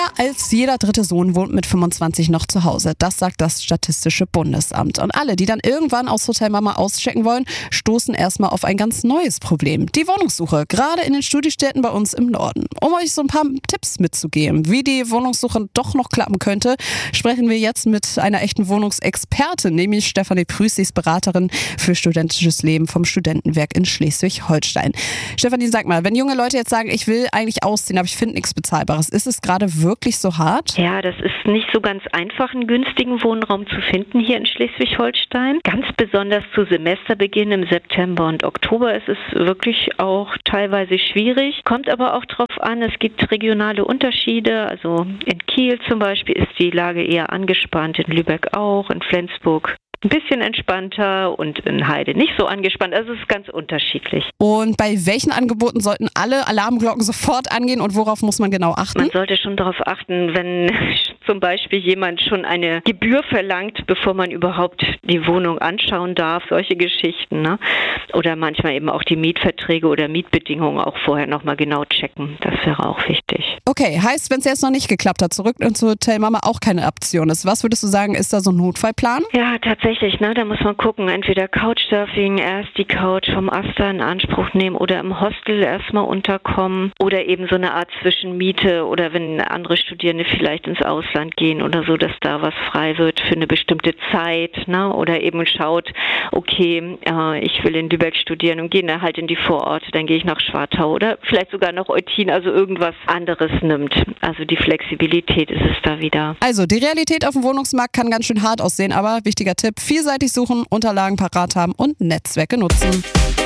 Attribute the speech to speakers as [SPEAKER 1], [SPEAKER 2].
[SPEAKER 1] Mehr als jeder dritte Sohn wohnt mit 25 noch zu Hause. Das sagt das Statistische Bundesamt. Und alle, die dann irgendwann aus Hotel Mama auschecken wollen, stoßen erstmal auf ein ganz neues Problem. Die Wohnungssuche, gerade in den Studiestädten bei uns im Norden. Um euch so ein paar Tipps mitzugeben, wie die Wohnungssuche doch noch klappen könnte, sprechen wir jetzt mit einer echten Wohnungsexpertin, nämlich Stefanie Prüß, sie ist Beraterin für studentisches Leben vom Studentenwerk in Schleswig-Holstein. Stefanie, sag mal, wenn junge Leute jetzt sagen, ich will eigentlich ausziehen, aber ich finde nichts Bezahlbares, ist es gerade wirklich so hart?
[SPEAKER 2] Ja, das ist nicht so ganz einfach, einen günstigen Wohnraum zu finden hier in Schleswig-Holstein. Ganz besonders zu Semesterbeginn im September und Oktober ist es wirklich auch teilweise schwierig. Kommt aber auch drauf an, es gibt regionale Unterschiede. Also in Kiel zum Beispiel ist die Lage eher angespannt, in Lübeck auch, in Flensburg ein bisschen entspannter und in Heide nicht so angespannt. Also es ist ganz unterschiedlich.
[SPEAKER 1] Und bei welchen Angeboten sollten alle Alarmglocken sofort angehen und worauf muss man genau achten?
[SPEAKER 2] Man sollte schon darauf achten, wenn zum Beispiel jemand schon eine Gebühr verlangt, bevor man überhaupt die Wohnung anschauen darf, solche Geschichten, ne? Oder manchmal eben auch die Mietverträge oder Mietbedingungen auch vorher nochmal genau checken. Das wäre auch wichtig.
[SPEAKER 1] Okay, heißt, wenn es jetzt noch nicht geklappt hat, zurück ins Hotel Mama auch keine Option ist. Was würdest du sagen, ist da so ein Notfallplan?
[SPEAKER 2] Ja, tatsächlich, ne? Da muss man gucken, entweder Couchsurfing, erst die Couch vom Asta in Anspruch nehmen oder im Hostel erstmal unterkommen oder eben so eine Art Zwischenmiete oder wenn andere Studierende vielleicht ins Ausland gehen oder so, dass da was frei wird für eine bestimmte Zeit, ne? Oder eben schaut, okay, ich will in Lübeck studieren und gehe dann halt in die Vororte, dann gehe ich nach Schwartau oder vielleicht sogar nach Eutin, also irgendwas anderes nimmt. Also die Flexibilität ist es da wieder.
[SPEAKER 1] Also die Realität auf dem Wohnungsmarkt kann ganz schön hart aussehen, aber wichtiger Tipp, vielseitig suchen, Unterlagen parat haben und Netzwerke nutzen.